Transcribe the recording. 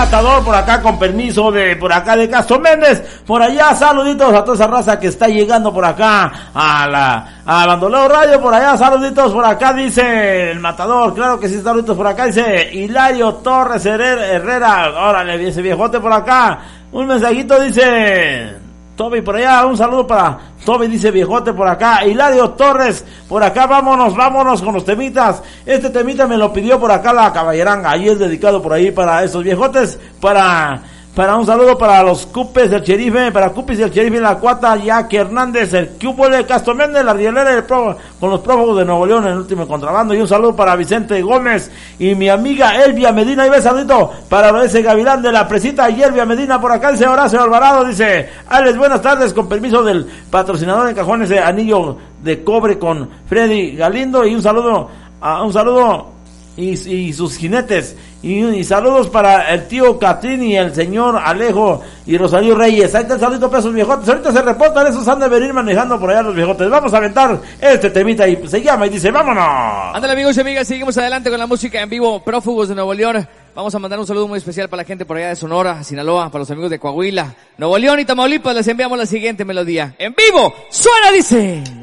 Matador, por acá con permiso de por acá de Castro Méndez, por allá saluditos a toda esa raza que está llegando por acá a Bandoleo Radio, por allá saluditos por acá dice el Matador, claro que sí, saluditos por acá dice Hilario Torres Herrera, órale ese viejote por acá, un mensajito dice Toby por allá, un saludo para Toby, dice viejote por acá, Hilario Torres, por acá, vámonos con los temitas, este temita me lo pidió por acá la caballeranga, ahí es dedicado por ahí para esos viejotes, para un saludo para los Cupes del Cherife, para Cupis del Cherife, la Cuata, Jackie Hernández, el Cupo de Castro Méndez, la rielera con los prófugos de Nuevo León en el último contrabando, y un saludo para Vicente Gómez y mi amiga Elvia Medina, y un saludito para ese Gavilán de la Presita y Elvia Medina, por acá dice Horacio Alvarado, dice Alex, buenas tardes, con permiso del patrocinador en cajones de anillo de cobre con Freddy Galindo, y un saludo y sus jinetes, y saludos para el tío Catrín y el señor Alejo y Rosario Reyes. Ahí está el saludito para esos viejotes, ahorita se reportan, esos han de venir manejando por allá los viejotes. Vamos a aventar este temita y se llama y dice vámonos. Ándale amigos y amigas, seguimos adelante con la música en vivo, Prófugos de Nuevo León. Vamos a mandar un saludo muy especial para la gente por allá de Sonora, Sinaloa, para los amigos de Coahuila, Nuevo León y Tamaulipas. Les enviamos la siguiente melodía en vivo, suena dice.